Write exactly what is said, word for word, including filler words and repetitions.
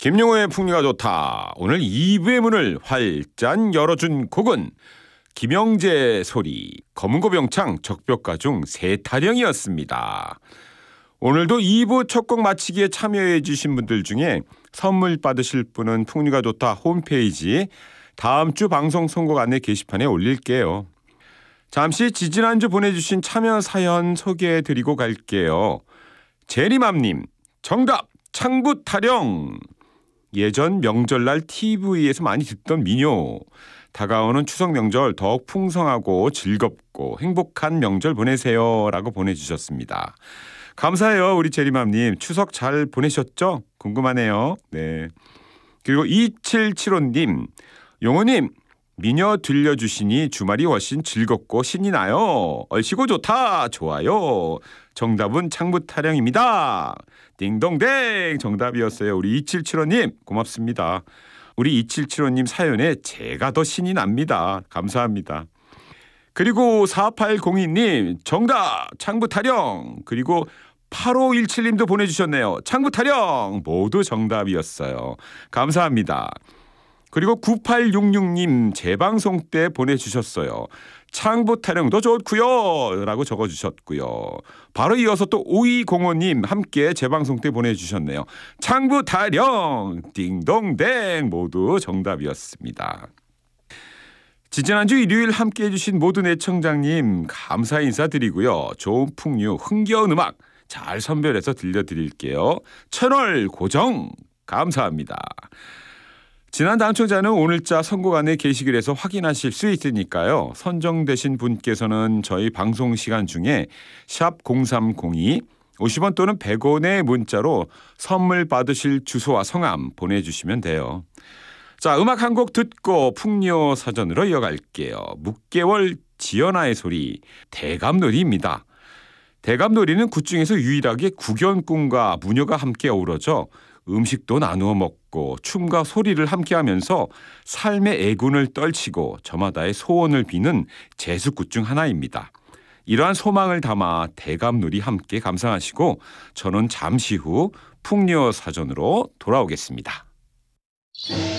김용호의 풍류가 좋다. 오늘 이 부의 문을 활짝 열어준 곡은 김영재 소리, 검은고병창 적벽가 중 세타령이었습니다. 오늘도 이 부 첫 곡 마치기에 참여해 주신 분들 중에 선물 받으실 분은 풍류가 좋다 홈페이지 다음 주 방송 선곡 안내 게시판에 올릴게요. 잠시 지지난주 보내주신 참여 사연 소개해드리고 갈게요. 제리맘님, 정답 창부 타령. 예전 명절날 티비에서 많이 듣던 민요. 다가오는 추석 명절 더욱 풍성하고 즐겁고 행복한 명절 보내세요 라고 보내주셨습니다. 감사해요 우리 제리맘님. 추석 잘 보내셨죠? 궁금하네요. 네. 그리고 이칠칠오님, 용호님 민요 들려주시니 주말이 훨씬 즐겁고 신이 나요. 얼씨구 좋다. 좋아요. 정답은 창부 타령입니다. 띵동댕 정답이었어요. 우리 이칠칠오님 고맙습니다. 우리 이칠칠오님 사연에 제가 더 신이 납니다. 감사합니다. 그리고 사팔공이님 정답 창부 타령. 그리고 팔오일칠님도 보내주셨네요. 창부 타령 모두 정답이었어요. 감사합니다. 그리고 구팔육육님 재방송 때 보내주셨어요. 창부 타령도 좋고요 라고 적어주셨고요. 바로 이어서 또 오이공오님 함께 재방송 때 보내주셨네요. 창부 타령 띵동댕 모두 정답이었습니다. 지지난주 일요일 함께해 주신 모든 애청자님 감사 인사드리고요. 좋은 풍류 흥겨운 음악 잘 선별해서 들려드릴게요. 채널 고정 감사합니다. 지난 당첨자는 오늘자 선곡 안내 게시글에서 확인하실 수 있으니까요. 선정되신 분께서는 저희 방송 시간 중에 샵 공삼공이 오십 원 또는 백 원의 문자로 선물 받으실 주소와 성함 보내주시면 돼요. 자, 음악 한 곡 듣고 풍요 사전으로 이어갈게요. 묵개월 지연아의 소리 대감놀이입니다. 대감놀이는 굿 중에서 유일하게 구견꾼과 무녀가 함께 어우러져 음식도 나누어 먹고 춤과 소리를 함께하면서 삶의 애군을 떨치고 저마다의 소원을 비는 제수굿 중 하나입니다. 이러한 소망을 담아 대감놀이 함께 감상하시고 저는 잠시 후 풍요 사전으로 돌아오겠습니다.